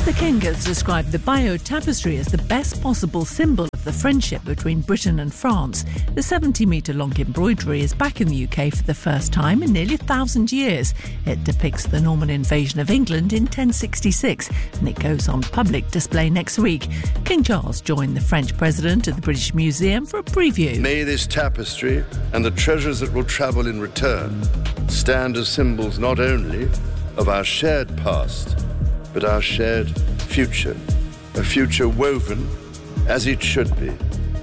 The King has described the Bayeux Tapestry as the best possible symbol of the friendship between Britain and France. The 70-metre-long embroidery is back in the UK for the first time in nearly 1,000 years. It depicts the Norman invasion of England in 1066, and it goes on public display next week. King Charles joined the French president at the British Museum for a preview. May this tapestry and the treasures that will travel in return stand as symbols not only of our shared past, but our shared future, a future woven, as it should be,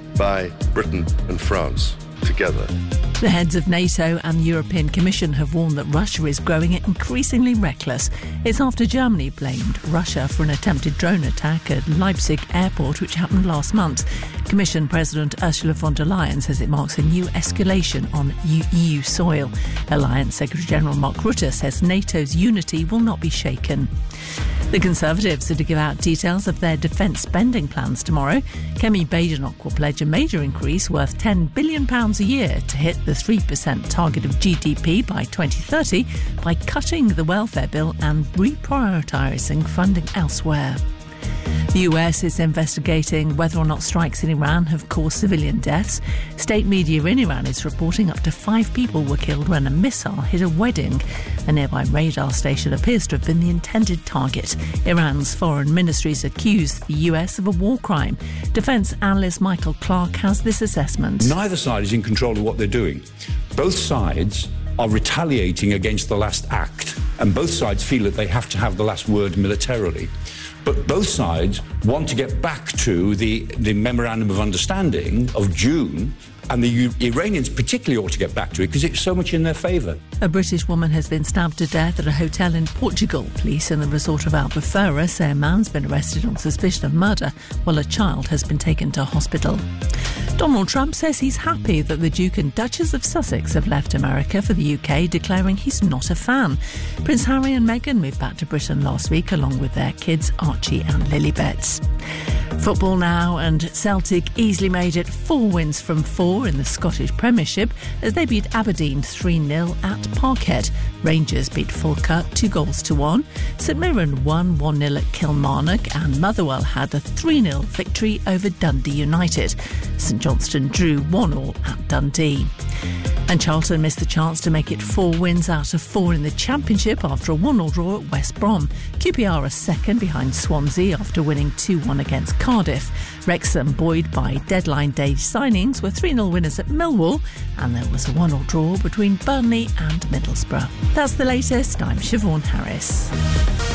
by Britain and France together. The heads of NATO and the European Commission have warned that Russia is growing increasingly reckless. It's after Germany blamed Russia for an attempted drone attack at Leipzig airport, which happened last month. Commission President Ursula von der Leyen says it marks a new escalation on EU soil. Alliance Secretary-General Mark Rutte says NATO's unity will not be shaken. The Conservatives are to give out details of their defence spending plans tomorrow. Kemi Badenoch will pledge a major increase worth £10 billion a year to hit the 3% target of GDP by 2030 by cutting the welfare bill and reprioritising funding elsewhere. The US is investigating whether or not strikes in Iran have caused civilian deaths. State media in Iran is reporting up to 5 people were killed when a missile hit a wedding. A nearby radar station appears to have been the intended target. Iran's foreign ministries accused the US of a war crime. Defence analyst Michael Clark has this assessment. Neither side is in control of what they're doing. Both sides are retaliating against the last act, and both sides feel that they have to have the last word militarily. But both sides want to get back to the Memorandum of Understanding of June, and the Iranians particularly ought to get back to it because it's so much in their favour. A British woman has been stabbed to death at a hotel in Portugal. Police in the resort of Albufeira say a man's been arrested on suspicion of murder, while a child has been taken to hospital. Donald Trump says he's happy that the Duke and Duchess of Sussex have left America for the UK, declaring he's not a fan. Prince Harry and Meghan moved back to Britain last week along with their kids Archie and Lilibet. Football now, and Celtic easily made it 4 wins from 4 in the Scottish Premiership as they beat Aberdeen 3-0 at Parkhead. Rangers beat Falkirk 2-1. St Mirren won 1-0 at Kilmarnock, and Motherwell had a 3-0 victory over Dundee United. St Johnstone drew 1-1 at Dundee. And Charlton missed the chance to make it 4 wins out of 4 in the Championship after a 1-1 draw at West Brom. QPR are second behind Swansea after winning 2-1 against Cardiff. Wrexham, buoyed by deadline day signings, were 3-0 winners at Millwall, and there was a 1-1 draw between Burnley and Middlesbrough. That's the latest. I'm Siobhan Harris.